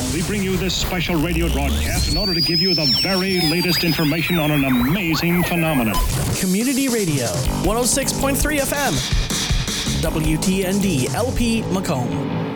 We bring you this special radio broadcast in order to give you the very latest information on an amazing phenomenon. Community Radio, 106.3 FM, WTND LP Macomb.